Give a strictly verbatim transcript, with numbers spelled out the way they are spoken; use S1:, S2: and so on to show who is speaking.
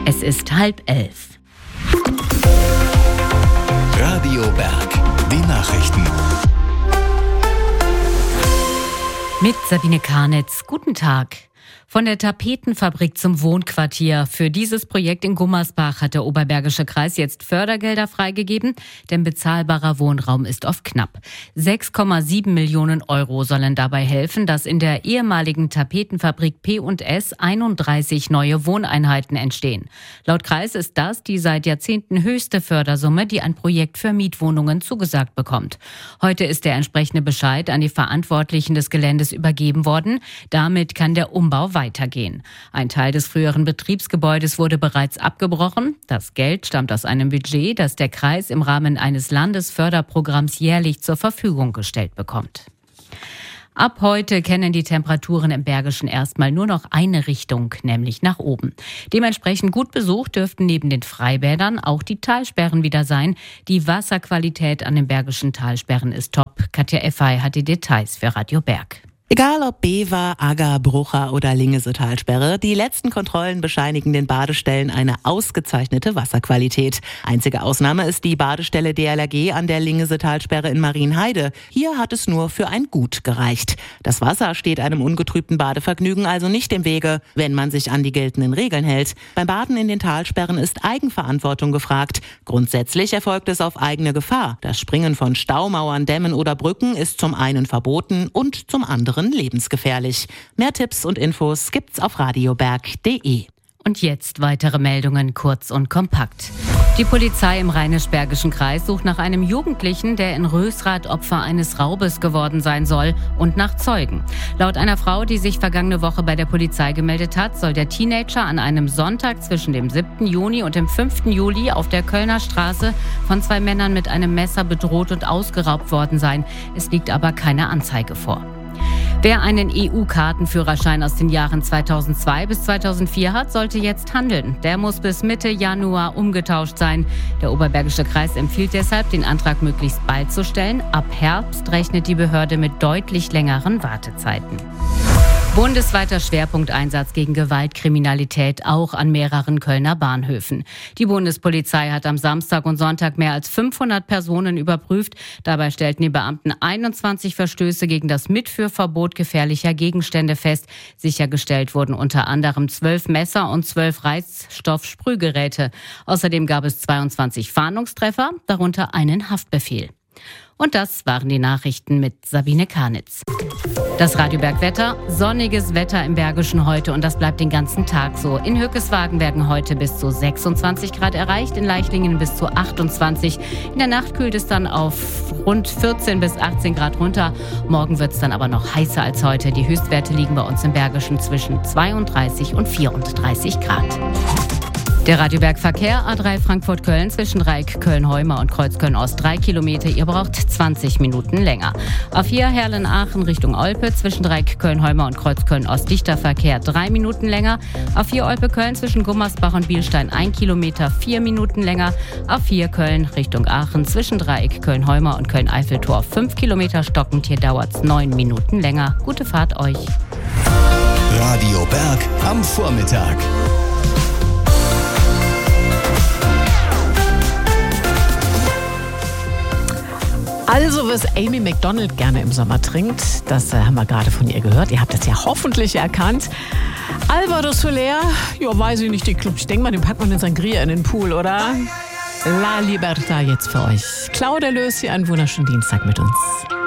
S1: Es ist halb elf.
S2: Radio Berg, die Nachrichten.
S1: Mit Sabine Karnitz. Guten Tag. Von der Tapetenfabrik zum Wohnquartier. Für dieses Projekt in Gummersbach hat der Oberbergische Kreis jetzt Fördergelder freigegeben, denn bezahlbarer Wohnraum ist oft knapp. sechs Komma sieben Millionen Euro sollen dabei helfen, dass in der ehemaligen Tapetenfabrik P und S einunddreißig neue Wohneinheiten entstehen. Laut Kreis ist das die seit Jahrzehnten höchste Fördersumme, die ein Projekt für Mietwohnungen zugesagt bekommt. Heute ist der entsprechende Bescheid an die Verantwortlichen des Geländes übergeben worden. Damit kann der Umbau weitergehen. Ein Teil des früheren Betriebsgebäudes wurde bereits abgebrochen. Das Geld stammt aus einem Budget, das der Kreis im Rahmen eines Landesförderprogramms jährlich zur Verfügung gestellt bekommt. Ab heute kennen die Temperaturen im Bergischen erstmal nur noch eine Richtung, nämlich nach oben. Dementsprechend gut besucht dürften neben den Freibädern auch die Talsperren wieder sein. Die Wasserqualität an den Bergischen Talsperren ist top. Katja Effey hat die Details für Radio Berg.
S3: Egal ob Bever, Agger, Brucher oder Lingese-Talsperre, die letzten Kontrollen bescheinigen den Badestellen eine ausgezeichnete Wasserqualität. Einzige Ausnahme ist die Badestelle D L R G an der Lingese-Talsperre in Marienheide. Hier hat es nur für ein Gut gereicht. Das Wasser steht einem ungetrübten Badevergnügen also nicht im Wege, wenn man sich an die geltenden Regeln hält. Beim Baden in den Talsperren ist Eigenverantwortung gefragt. Grundsätzlich erfolgt es auf eigene Gefahr. Das Springen von Staumauern, Dämmen oder Brücken ist zum einen verboten und zum anderen lebensgefährlich. Mehr Tipps und Infos gibt's auf radioberg punkt de.
S1: Und jetzt weitere Meldungen kurz und kompakt. Die Polizei im Rheinisch-Bergischen Kreis sucht nach einem Jugendlichen, der in Rösrath Opfer eines Raubes geworden sein soll, und nach Zeugen. Laut einer Frau, die sich vergangene Woche bei der Polizei gemeldet hat, soll der Teenager an einem Sonntag zwischen dem siebten Juni und dem fünften Juli auf der Kölner Straße von zwei Männern mit einem Messer bedroht und ausgeraubt worden sein. Es liegt aber keine Anzeige vor. Wer einen E U-Kartenführerschein aus den Jahren zweitausendzwei bis zweitausendvier hat, sollte jetzt handeln. Der muss bis Mitte Januar umgetauscht sein. Der Oberbergische Kreis empfiehlt deshalb, den Antrag möglichst bald zu stellen. Ab Herbst rechnet die Behörde mit deutlich längeren Wartezeiten. Bundesweiter Schwerpunkteinsatz gegen Gewaltkriminalität auch an mehreren Kölner Bahnhöfen. Die Bundespolizei hat am Samstag und Sonntag mehr als fünfhundert Personen überprüft. Dabei stellten die Beamten einundzwanzig Verstöße gegen das Mitführverbot gefährlicher Gegenstände fest. Sichergestellt wurden unter anderem zwölf Messer und zwölf Reizstoffsprühgeräte. Außerdem gab es zweiundzwanzig Fahndungstreffer, darunter einen Haftbefehl. Und das waren die Nachrichten mit Sabine Karnitz. Das Radio Berg Wetter, sonniges Wetter im Bergischen heute und das bleibt den ganzen Tag so. In Hückeswagen werden heute bis zu sechsundzwanzig Grad erreicht, in Leichlingen bis zu achtundzwanzig. In der Nacht kühlt es dann auf rund vierzehn bis achtzehn Grad runter. Morgen wird es dann aber noch heißer als heute. Die Höchstwerte liegen bei uns im Bergischen zwischen zweiunddreißig und vierunddreißig Grad. Der Radio Berg Verkehr, A drei Frankfurt-Köln zwischen Dreieck Köln-Heuma und Kreuz Köln-Ost drei Kilometer. Ihr braucht zwanzig Minuten länger. A vier Herlen-Aachen Richtung Olpe zwischen Dreieck Köln-Heuma und Kreuz Köln-Ost dichter Verkehr drei Minuten länger. A vier Olpe-Köln zwischen Gummersbach und Bielstein ein Kilometer vier Minuten länger. A vier Köln Richtung Aachen zwischen Dreieck Köln-Heuma und Köln-Eiffeltor fünf Kilometer stockend. Hier dauert es neun Minuten länger. Gute Fahrt euch.
S2: Radio Berg am Vormittag.
S4: Also, was Amy Macdonald gerne im Sommer trinkt, das äh, haben wir gerade von ihr gehört. Ihr habt das ja hoffentlich erkannt. Alvaro Soler, ja, weiß ich nicht, die Club. Ich denke mal, den packt man in Sangria in den Pool, oder? La Libertad jetzt für euch. Claudia Lös hier einen wunderschönen Dienstag mit uns.